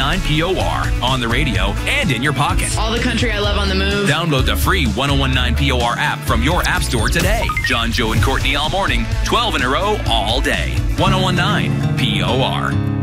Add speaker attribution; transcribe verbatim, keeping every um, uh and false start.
Speaker 1: nine P O R on the radio and in your pocket.
Speaker 2: All the country I love on the move.
Speaker 1: Download the free ten nineteen P O R app from your app store today. John, Joe, and Courtney all morning, twelve in a row all day. ten nineteen P O R.